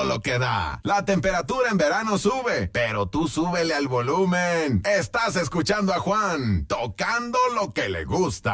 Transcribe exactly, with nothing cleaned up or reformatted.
todo lo que da. La temperatura en verano sube, pero tú súbele al volumen. Estás escuchando a Juan, tocando lo que le gusta.